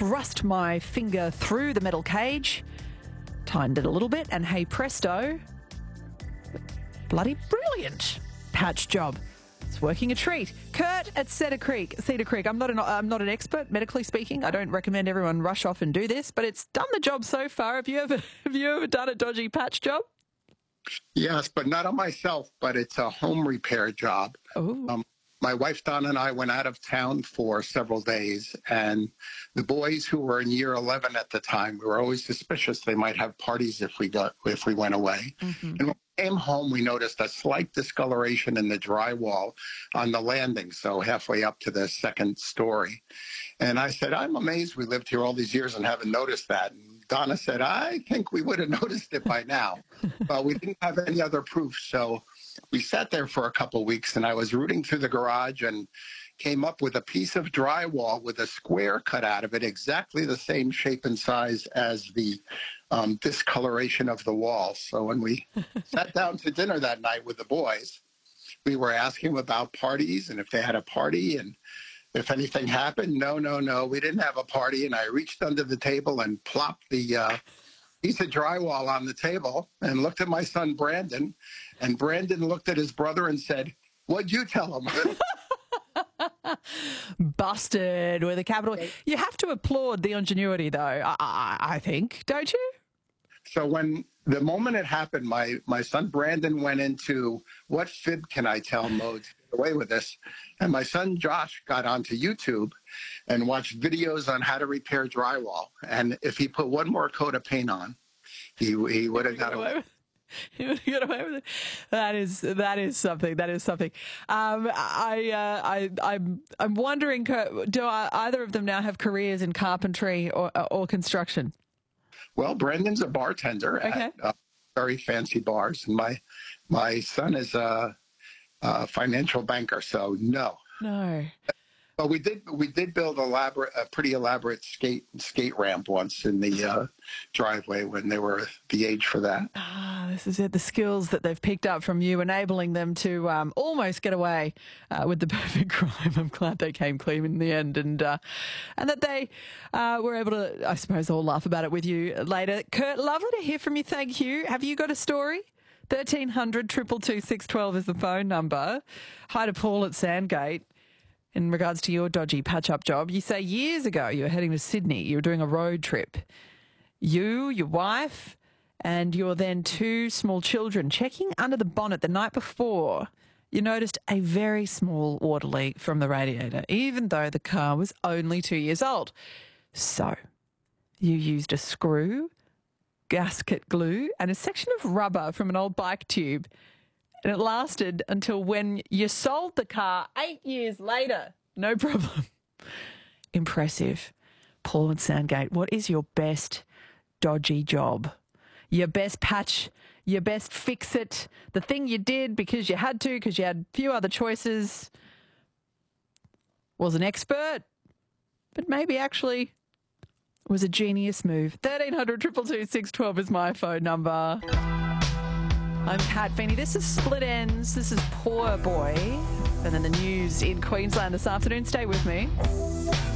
thrust my finger through the metal cage, tightened it a little bit, and hey presto, bloody brilliant patch job. It's working a treat. Kurt at Cedar Creek. I'm not an expert, medically speaking. I don't recommend everyone rush off and do this, but it's done the job so far. Have you ever done a dodgy patch job? Yes, but not on myself, but it's a home repair job. Oh. My wife, Donna, and I went out of town for several days, and the boys who were in year 11 at the time, we were always suspicious they might have parties if we went away. Mm-hmm. And when we came home, we noticed a slight discoloration in the drywall on the landing, so halfway up to the second story. And I said, I'm amazed we lived here all these years and haven't noticed that. And Donna said, I think we would have noticed it by now, but we didn't have any other proof, so we sat there for a couple of weeks, and I was rooting through the garage and came up with a piece of drywall with a square cut out of it, exactly the same shape and size as the discoloration of the wall. So when we sat down to dinner that night with the boys, we were asking them about parties and if they had a party and if anything happened. No, we didn't have a party. And I reached under the table and plopped the piece of drywall on the table and looked at my son, Brandon. And Brandon looked at his brother and said, "What'd you tell him?" Busted with a capital. You have to applaud the ingenuity, though, I think, don't you? So when the moment it happened, my son Brandon went into what fib can I tell mode to get away with this. And my son Josh got onto YouTube and watched videos on how to repair drywall. And if he put one more coat of paint on, he would have got away. You would get away with it. That is something. That is something. I'm wondering, do either of them now have careers in carpentry or construction? Well, Brandon's a bartender at very fancy bars, and my son is a financial banker. So no. But we did build a pretty elaborate skate ramp once in the driveway when they were the age for that. This is it. The skills that they've picked up from you, enabling them to almost get away with the perfect crime. I'm glad they came clean in the end, and that they were able to, I suppose, all laugh about it with you later. Kurt, lovely to hear from you. Thank you. Have you got a story? 1300 222 612 is the phone number. Hi to Paul at Sandgate. In regards to your dodgy patch-up job, you say years ago you were heading to Sydney. You were doing a road trip. You, your wife, and your then two small children checking under the bonnet the night before. You noticed a very small water leak from the radiator, even though the car was only 2 years old. So you used a screw, gasket glue, and a section of rubber from an old bike tube. And it lasted until when you sold the car 8 years later. No problem. Impressive. Paul and Sandgate, what is your best dodgy job? Your best patch, your best fix-it, the thing you did because you had to, because you had few other choices. Was an expert, but maybe actually was a genius move. 1300 222 612 is my phone number. I'm Kat Feeney. This is Split Ends. This is Poor Boy. And then the news in Queensland this afternoon. Stay with me.